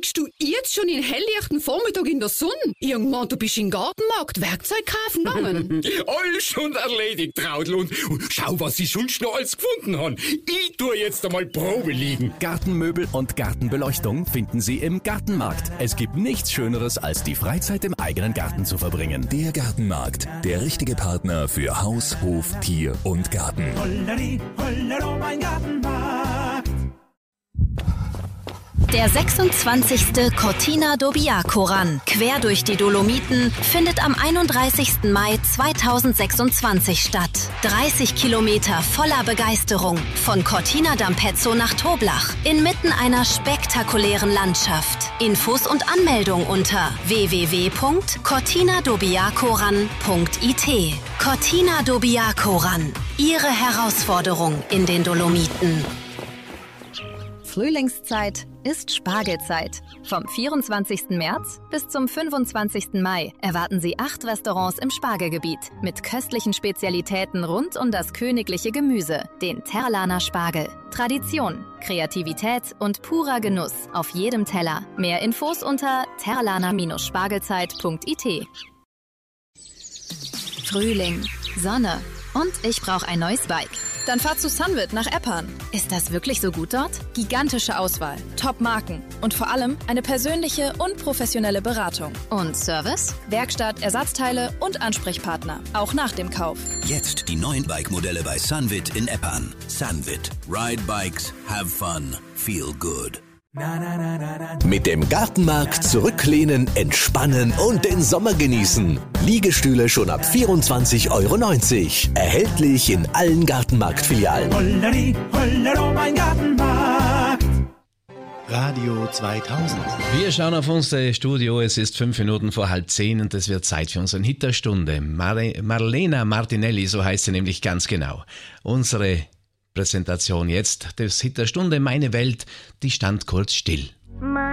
liegst du jetzt schon in helllichten Vormittag in der Sonne? Irgendwann, du bist in den Gartenmarkt Werkzeug kaufen gegangen. Alles schon erledigt, Traudl. Und schau, was ich sonst noch alles gefunden habe. Ich tue jetzt einmal Probe liegen. Gartenmöbel und Gartenbeleuchtung finden Sie im Gartenmarkt. Es gibt nichts Schöneres, als die Freizeit im eigenen Garten zu verbringen. Der Gartenmarkt, der richtige Partner für Haus, Hof, Tier und Garten. Holleri, hollero, mein Gartenmarkt. Der 26. Cortina Dobbiaco Run, quer durch die Dolomiten, findet am 31. Mai 2026 statt. 30 Kilometer voller Begeisterung, von Cortina d'Ampezzo nach Toblach, inmitten einer spektakulären Landschaft. Infos und Anmeldung unter www.cortinadobbiacoran.it. Cortina Dobbiaco Run, Ihre Herausforderung in den Dolomiten. Frühlingszeit ist Spargelzeit. Vom 24. März bis zum 25. Mai erwarten Sie 8 Restaurants im Spargelgebiet mit köstlichen Spezialitäten rund um das königliche Gemüse, den Terlaner Spargel. Tradition, Kreativität und purer Genuss auf jedem Teller. Mehr Infos unter terlaner-spargelzeit.it. Frühling, Sonne und ich brauche ein neues Bike. Dann fahr zu Sunwit nach Eppan. Ist das wirklich so gut dort? Gigantische Auswahl, Top-Marken und vor allem eine persönliche und professionelle Beratung. Und Service? Werkstatt, Ersatzteile und Ansprechpartner, auch nach dem Kauf. Jetzt die neuen Bike-Modelle bei Sunwit in Eppan. Sunwit. Ride Bikes. Have fun. Feel good. Mit dem Gartenmarkt zurücklehnen, entspannen und den Sommer genießen. Liegestühle schon ab 24,90 €. Erhältlich in allen Gartenmarktfilialen. Holleri, hollero, mein Gartenmarkt. Radio 2000. Wir schauen auf unser Studio. Es ist 5 Minuten vor 9:30 und es wird Zeit für unseren Hit der Stunde. Marlena Martinelli, so heißt sie nämlich ganz genau. Unsere Präsentation jetzt des Hit der Stunde, Meine Welt, die stand kurz still.